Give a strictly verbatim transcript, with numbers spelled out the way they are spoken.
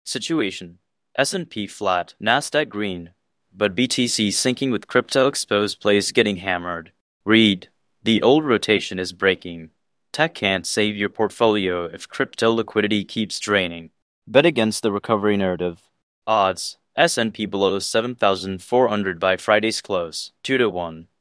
Situation: S and P flat, Nasdaq green, but B T C sinking with crypto exposed plays getting hammered. Read: the old rotation is breaking. Tech can't save your portfolio if crypto liquidity keeps draining. Bet against the recovery narrative. Odds: S and P below seven thousand four hundred by Friday's close, two to one.